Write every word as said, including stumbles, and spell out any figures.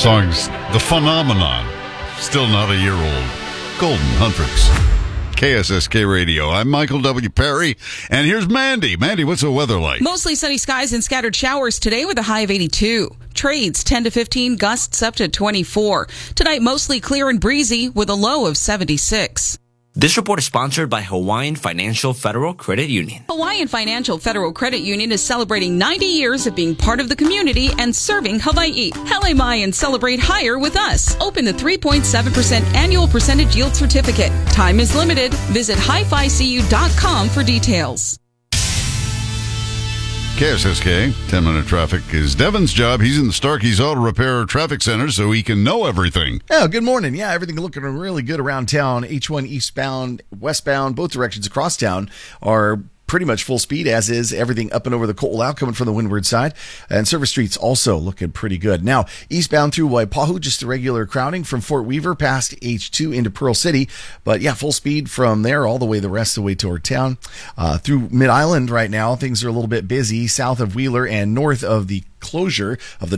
song's The Phenomenon. Still not a year old. Golden Hundreds. K S S K Radio. I'm Michael W. Perry, and here's Mandy. Mandy, what's the weather like? Mostly sunny skies and scattered showers today with a high of eighty-two. Trades ten to fifteen, gusts up to twenty-four. Tonight, mostly clear and breezy with a low of seventy-six. This report is sponsored by Hawaiian Financial Federal Credit Union. Hawaiian Financial Federal Credit Union is celebrating ninety years of being part of the community and serving Hawaii. Hele mai and celebrate higher with us. Open the three point seven percent annual percentage yield certificate. Time is limited. Visit hi fi c u dot com for details. K S S K, ten-minute traffic is Devin's job. He's in the Starkey's Auto Repair Traffic Center, so he can know everything. Oh, good morning. Yeah, everything looking really good around town. H one eastbound, westbound, both directions across town are pretty much full speed, as is everything up and over the Ko'olau coming from the windward side. And Service Street's also looking pretty good. Now, eastbound through Waipahu, just a regular crowding from Fort Weaver past H two into Pearl City. But yeah, full speed from there all the way the rest of the way toward town. Uh, through Mid-Island right now, things are a little bit busy south of Wheeler and north of the closure of the